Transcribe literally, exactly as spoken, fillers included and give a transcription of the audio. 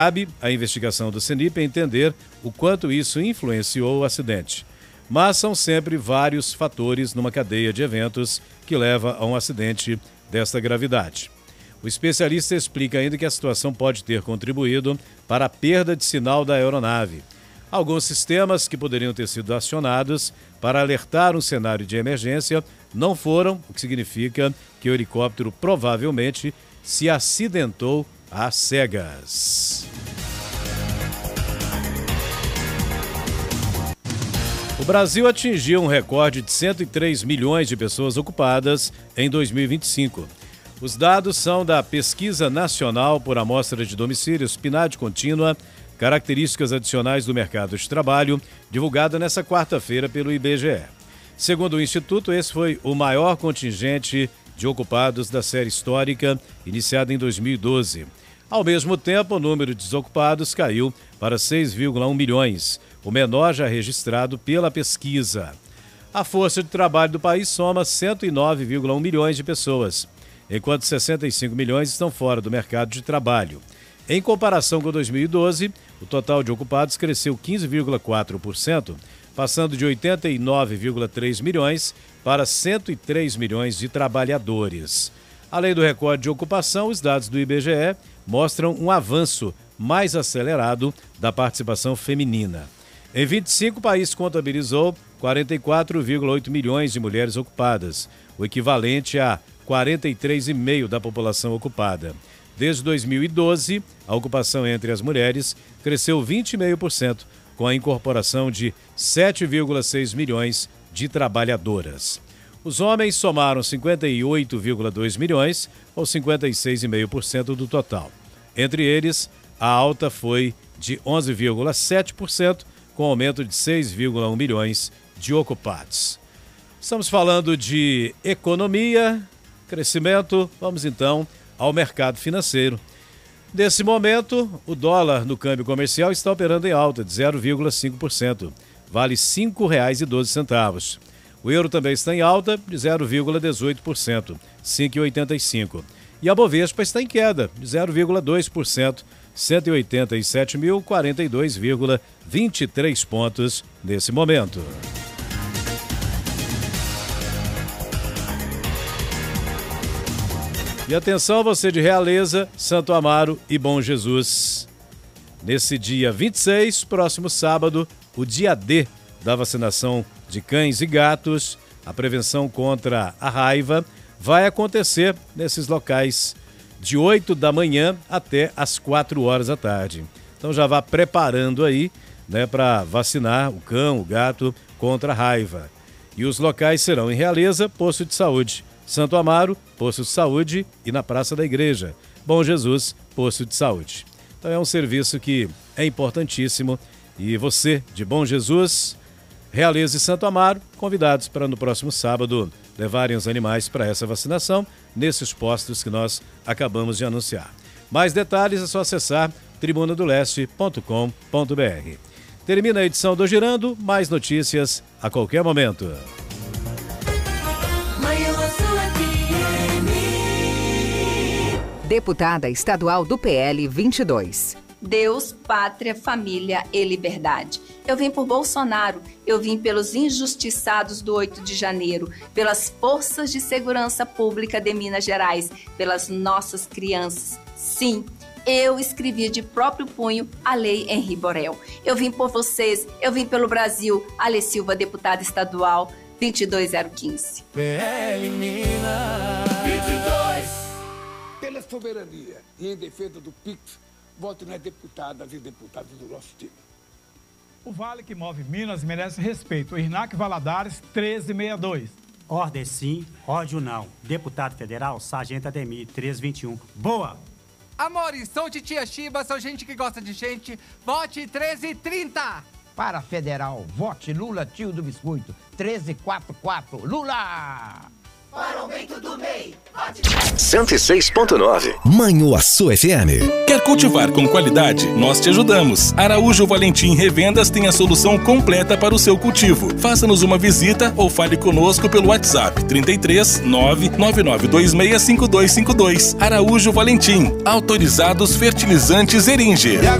Cabe à investigação do CENIP entender o quanto isso influenciou o acidente. Mas são sempre vários fatores numa cadeia de eventos que leva a um acidente desta gravidade. O especialista explica ainda que a situação pode ter contribuído para a perda de sinal da aeronave. Alguns sistemas que poderiam ter sido acionados para alertar um cenário de emergência não foram, o que significa que o helicóptero provavelmente se acidentou às cegas. O Brasil atingiu um recorde de cento e três milhões de pessoas ocupadas em dois mil e vinte e cinco. Os dados são da Pesquisa Nacional por Amostra de Domicílios, P N A D contínua, características adicionais do mercado de trabalho, divulgada nesta quarta-feira pelo I B G E. Segundo o Instituto, esse foi o maior contingente de ocupados da série histórica, iniciada em dois mil e doze. Ao mesmo tempo, o número de desocupados caiu para seis vírgula um milhões, o menor já registrado pela pesquisa. A força de trabalho do país soma cento e nove vírgula um milhões de pessoas, enquanto sessenta e cinco milhões estão fora do mercado de trabalho. Em comparação com dois mil e doze, o total de ocupados cresceu quinze vírgula quatro por cento, passando de oitenta e nove vírgula três milhões para cento e três milhões de trabalhadores. Além do recorde de ocupação, os dados do I B G E mostram um avanço mais acelerado da participação feminina. Em vinte e cinco, o país contabilizou quarenta e quatro vírgula oito milhões de mulheres ocupadas, o equivalente a quarenta e três vírgula cinco por cento da população ocupada. Desde dois mil e doze, a ocupação entre as mulheres cresceu vinte vírgula cinco por cento, com a incorporação de sete vírgula seis milhões de trabalhadoras. Os homens somaram cinquenta e oito vírgula dois milhões, ou cinquenta e seis vírgula cinco por cento do total. Entre eles, a alta foi de onze vírgula sete por cento, com aumento de seis vírgula um milhões de ocupados. Estamos falando de economia, crescimento. Vamos então ao mercado financeiro. Nesse momento, o dólar no câmbio comercial está operando em alta de zero vírgula cinco por cento, vale cinco reais e doze centavos. O euro também está em alta de zero vírgula dezoito por cento, cinco reais e oitenta e cinco centavos. E a Bovespa está em queda de zero vírgula dois por cento, cento e oitenta e sete mil, quarenta e dois vírgula vinte e três pontos nesse momento. E atenção, você de Realeza, Santo Amaro e Bom Jesus. Nesse dia vinte e seis, próximo sábado, o dia D da vacinação de cães e gatos, a prevenção contra a raiva, vai acontecer nesses locais de oito da manhã até as quatro horas da tarde. Então já vá preparando aí, né, para vacinar o cão, o gato contra a raiva. E os locais serão em Realeza, Posto de Saúde, Santo Amaro, Posto de Saúde e na Praça da Igreja, Bom Jesus, Posto de Saúde. Então é um serviço que é importantíssimo e você de Bom Jesus, Realeza e Santo Amaro, convidados para no próximo sábado levarem os animais para essa vacinação nesses postos que nós acabamos de anunciar. Mais detalhes é só acessar tribuna do leste ponto com ponto br. Termina a edição do Girando, mais notícias a qualquer momento. Deputada estadual do P L vinte e dois. Deus, pátria, família e liberdade. Eu vim por Bolsonaro, eu vim pelos injustiçados do oito de janeiro, pelas forças de segurança pública de Minas Gerais, pelas nossas crianças. Sim, eu escrevi de próprio punho a Lei Henri Borel. Eu vim por vocês, eu vim pelo Brasil. Ale Silva, deputada estadual, vinte e dois zero quinze. P L Minas vinte e dois. Pela soberania e em defesa do P I X, voto nas deputadas e deputados do nosso time. O vale que move Minas merece respeito. O Irnac Valadares, treze sessenta e dois. Ordem sim, ódio não. Deputado federal, Sargento Ademir, treze vinte e um. Boa! Amores, sou titia Chiba, sou gente que gosta de gente. Vote treze trinta. Para federal, vote Lula, tio do biscoito, treze quarenta e quatro. Lula! Para o aumento do M E I. cento e seis ponto nove Manhuaçu F M. Quer cultivar com qualidade? Nós te ajudamos. Araújo Valentim Revendas tem a solução completa para o seu cultivo. Faça-nos uma visita ou fale conosco pelo WhatsApp trinta e três, nove nove nove dois seis, cinco dois cinco dois. Araújo Valentim, autorizados fertilizantes Eringer.